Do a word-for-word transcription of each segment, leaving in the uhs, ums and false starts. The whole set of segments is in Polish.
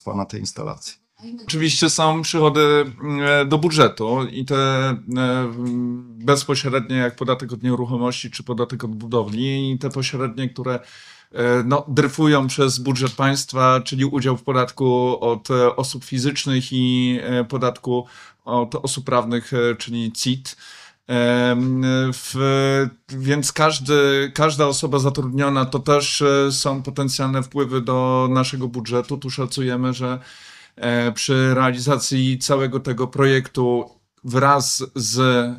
na tej instalacji. Oczywiście są przychody do budżetu i te bezpośrednie jak podatek od nieruchomości czy podatek od budowli i te pośrednie, które no, dryfują przez budżet państwa, czyli udział w podatku od osób fizycznych i podatku od osób prawnych, czyli C I T. W, więc każdy, każda osoba zatrudniona to też są potencjalne wpływy do naszego budżetu. Tu szacujemy, że przy realizacji całego tego projektu wraz z,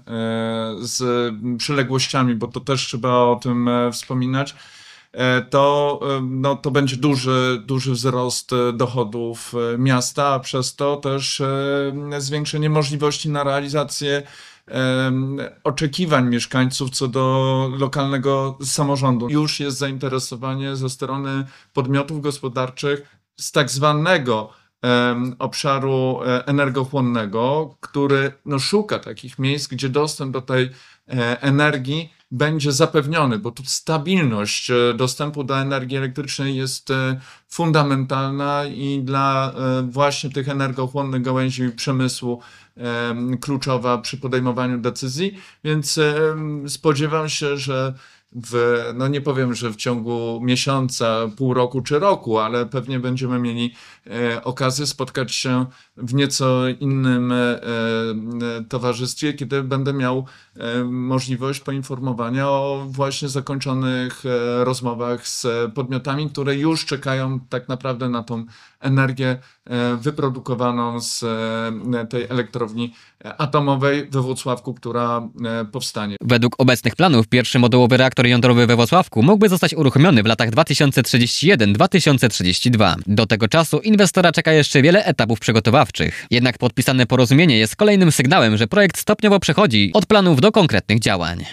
z przyległościami, bo to też trzeba o tym wspominać, to, no, to będzie duży, duży wzrost dochodów miasta, a przez to też zwiększenie możliwości na realizację oczekiwań mieszkańców co do lokalnego samorządu. Już jest zainteresowanie ze strony podmiotów gospodarczych z tak zwanego obszaru energochłonnego, który no, szuka takich miejsc, gdzie dostęp do tej energii będzie zapewniony, bo tu stabilność dostępu do energii elektrycznej jest fundamentalna i dla właśnie tych energochłonnych gałęzi przemysłu kluczowa przy podejmowaniu decyzji, więc spodziewam się, że w, no nie powiem, że w ciągu miesiąca, pół roku czy roku, ale pewnie będziemy mieli e, okazję spotkać się w nieco innym e, towarzystwie, kiedy będę miał e, możliwość poinformowania o właśnie zakończonych e, rozmowach z podmiotami, które już czekają tak naprawdę na tą energię e, wyprodukowaną z e, tej elektrowni atomowej we Włocławku, która e, powstanie. Według obecnych planów pierwszy modułowy reaktor jądrowy we Włocławku mógłby zostać uruchomiony w latach dwa tysiące trzydziestym pierwszym do dwa tysiące trzydziestego drugiego. Do tego czasu inwestora czeka jeszcze wiele etapów przygotowawczych. Jednak podpisane porozumienie jest kolejnym sygnałem, że projekt stopniowo przechodzi od planów do konkretnych działań.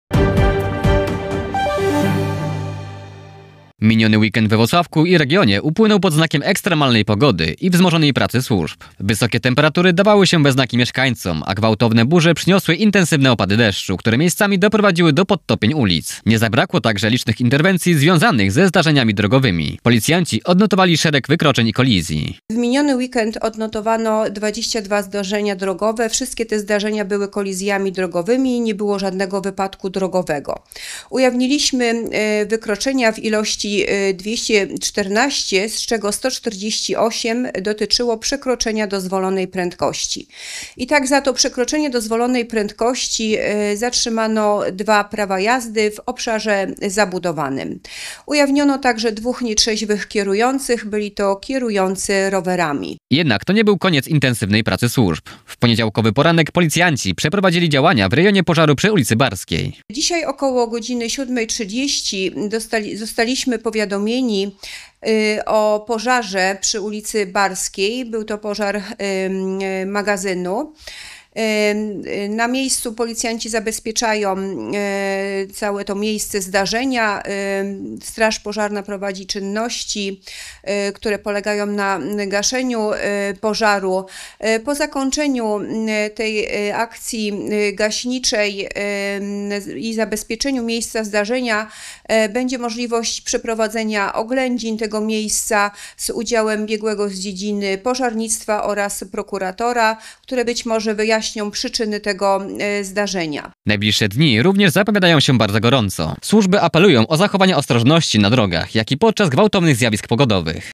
Miniony weekend we Włocławku i regionie upłynął pod znakiem ekstremalnej pogody i wzmożonej pracy służb. Wysokie temperatury dawały się we znaki mieszkańcom, a gwałtowne burze przyniosły intensywne opady deszczu, które miejscami doprowadziły do podtopień ulic. Nie zabrakło także licznych interwencji związanych ze zdarzeniami drogowymi. Policjanci odnotowali szereg wykroczeń i kolizji. W miniony weekend odnotowano dwadzieścia dwa zdarzenia drogowe. Wszystkie te zdarzenia były kolizjami drogowymi i nie było żadnego wypadku drogowego. Ujawniliśmy wykroczenia w ilości dwieście czternaście, z czego sto czterdzieści osiem dotyczyło przekroczenia dozwolonej prędkości. I tak za to przekroczenie dozwolonej prędkości zatrzymano dwa prawa jazdy w obszarze zabudowanym. Ujawniono także dwóch nietrzeźwych kierujących, byli to kierujący rowerami. Jednak to nie był koniec intensywnej pracy służb. W poniedziałkowy poranek policjanci przeprowadzili działania w rejonie pożaru przy ulicy Barskiej. Dzisiaj około godziny siódmej trzydzieści dostali, zostaliśmy powiadomieni o pożarze przy ulicy Barskiej. Był to pożar magazynu. Na miejscu policjanci zabezpieczają całe to miejsce zdarzenia. Straż pożarna prowadzi czynności, które polegają na gaszeniu pożaru. Po zakończeniu tej akcji gaśniczej i zabezpieczeniu miejsca zdarzenia będzie możliwość przeprowadzenia oględzin tego miejsca z udziałem biegłego z dziedziny pożarnictwa oraz prokuratora, które być może wyjaśnią przyczyny tego zdarzenia. Najbliższe dni również zapowiadają się bardzo gorąco. Służby apelują o zachowanie ostrożności na drogach, jak i podczas gwałtownych zjawisk pogodowych.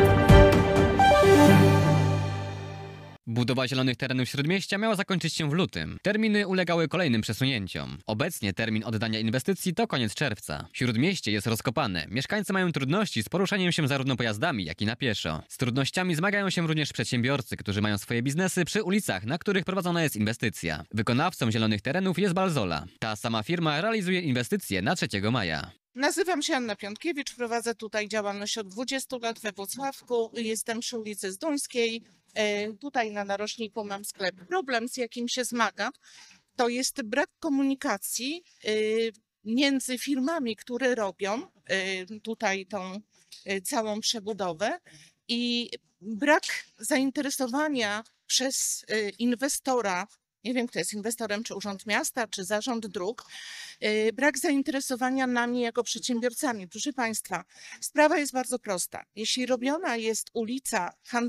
Budowa zielonych terenów Śródmieścia miała zakończyć się w lutym. Terminy ulegały kolejnym przesunięciom. Obecnie termin oddania inwestycji to koniec czerwca. Śródmieście jest rozkopane. Mieszkańcy mają trudności z poruszaniem się zarówno pojazdami, jak i na pieszo. Z trudnościami zmagają się również przedsiębiorcy, którzy mają swoje biznesy przy ulicach, na których prowadzona jest inwestycja. Wykonawcą zielonych terenów jest Balzola. Ta sama firma realizuje inwestycje na trzeciego maja. Nazywam się Anna Piątkiewicz, prowadzę tutaj działalność od dwudziestu lat we Włocławku. Jestem przy ulicy Zduńskiej. Tutaj na narożniku mam sklep. Problem, z jakim się zmagam, to jest brak komunikacji między firmami, które robią tutaj tą całą przebudowę i brak zainteresowania przez inwestora nie wiem kto jest inwestorem, czy Urząd Miasta, czy Zarząd Dróg, yy, brak zainteresowania nami jako przedsiębiorcami. Proszę Państwa, sprawa jest bardzo prosta. Jeśli robiona jest ulica handlowa,